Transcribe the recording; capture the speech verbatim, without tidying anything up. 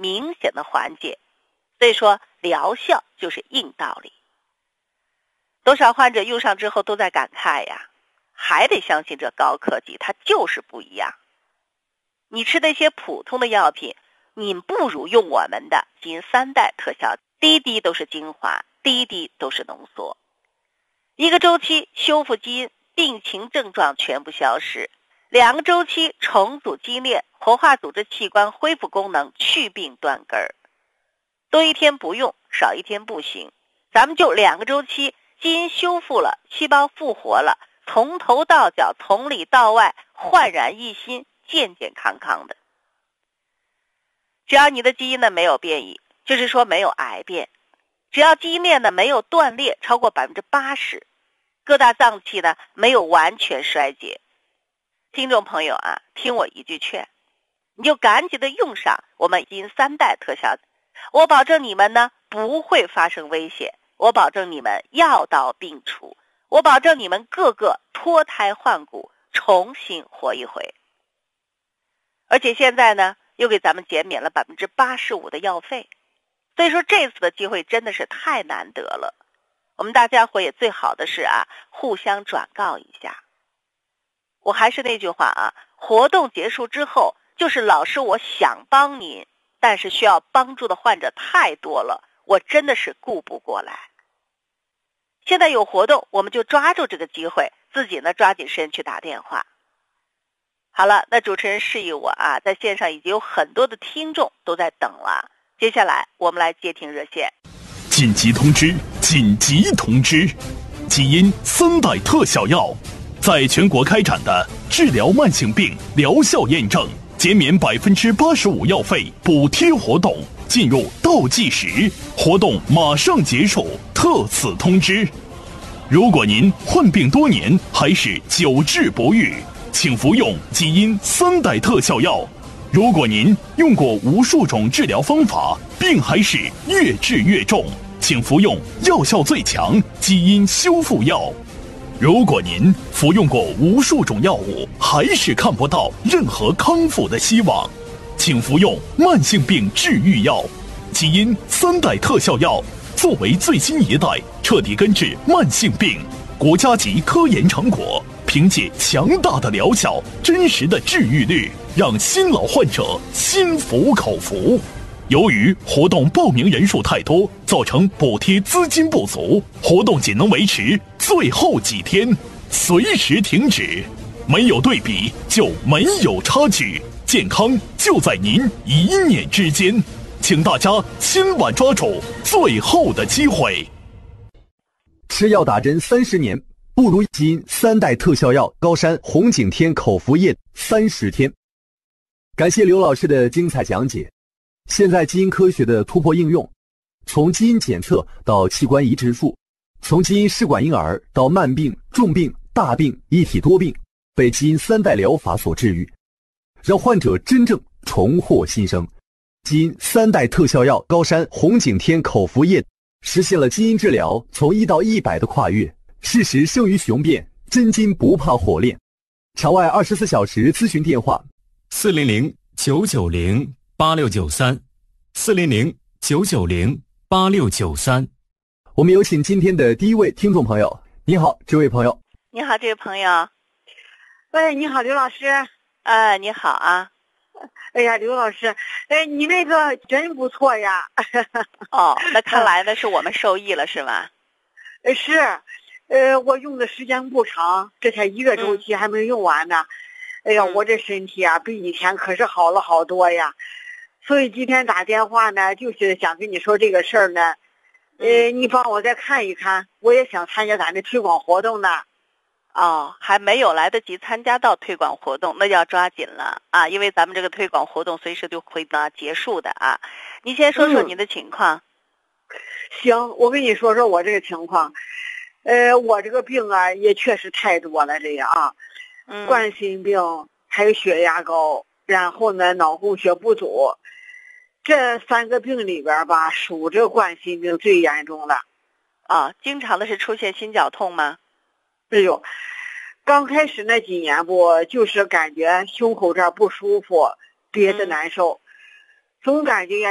明显的缓解。所以说疗效就是硬道理。多少患者用上之后都在感慨呀，还得相信这高科技，它就是不一样。你吃那些普通的药品，你不如用我们的基因三代特效，滴滴都是精华，滴滴都是浓缩，一个周期修复基因，病情症状全部消失，两个周期重组基因链，活化组织器官恢复功能，去病断根儿。多一天不用，少一天不行，咱们就两个周期，基因修复了，细胞复活了，从头到脚，从里到外焕然一新，健健康康的。只要你的基因呢没有变异，就是说没有癌变，只要基因链呢没有断裂超过 百分之八十， 各大脏器呢没有完全衰竭，听众朋友啊，听我一句劝，你就赶紧的用上我们基因三代特效，我保证你们呢不会发生危险，我保证你们药到病除，我保证你们个个脱胎换骨，重新活一回。而且现在呢又给咱们减免了 百分之八十五 的药费，所以说这次的机会真的是太难得了。我们大家伙也最好的是啊，互相转告一下。我还是那句话啊，活动结束之后，就是老师我想帮您，但是需要帮助的患者太多了，我真的是顾不过来。现在有活动，我们就抓住这个机会，自己呢抓紧时间去打电话。好了，那主持人示意我啊，在线上已经有很多的听众都在等了。接下来我们来接听热线。 紧急通知！紧急通知！基因三代特效药在全国开展的治疗慢性病疗效验证、减免 百分之八十五 药费补贴活动进入倒计时，活动马上结束，特此通知。如果您患病多年还是久治不愈，请服用基因三代特效药。如果您用过无数种治疗方法，病还是越治越重，请服用药效最强基因修复药。如果您服用过无数种药物，还是看不到任何康复的希望，请服用慢性病治愈药基因三代特效药。作为最新一代彻底根治慢性病国家级科研成果，凭借强大的疗效、真实的治愈率，让新老患者心服口服。由于活动报名人数太多，造成补贴资金不足，活动仅能维持最后几天，随时停止。没有对比就没有差距，健康就在您一念之间，请大家千万抓住最后的机会。 吃药打针三十年，不如基因三代特效药高山红景天口服液三十天。感谢刘老师的精彩讲解。现在基因科学的突破应用，从基因检测到器官移植术，从基因试管婴儿到慢病、重病、大病一体多病，被基因三代疗法所治愈，让患者真正重获新生。基因三代特效药高山红景天口服液实现了基因治疗从一到一百的跨越，事实胜于雄辩，真金不怕火炼。场外二十四小时咨询电话： 四零零九九零八六九三，四零零九九零八六九三。 我们有请今天的第一位听众朋友。你好，这位朋友。 你好，这位朋友。 喂，你好，刘老师。 呃，你好啊。 哎呀，刘老师，哎，你那个真不错呀。 哦，那看来呢是我们受益了是吗？ 呃，是，呃，我用的时间不长，这才一个周期还没用完呢。嗯、哎呀，我这身体啊比以前可是好了好多呀。所以今天打电话呢，就是想跟你说这个事儿呢。呃，你帮我再看一看，我也想参加咱的推广活动呢。 哦，还没有来得及参加到推广活动，那就要抓紧了啊！因为咱们这个推广活动随时就会呢结束的啊。你先说说你的情况。 嗯、行，我跟你说说我这个情况。呃，我这个病啊也确实太多了，这样啊， 嗯， 冠心病，还有血压高，然后呢脑供血不足，这三个病里边吧，属这冠心病最严重了。 啊，经常的是出现心绞痛吗？ 哎呦，刚开始那几年不就是感觉胸口这儿不舒服，憋得难受，嗯、总感觉呀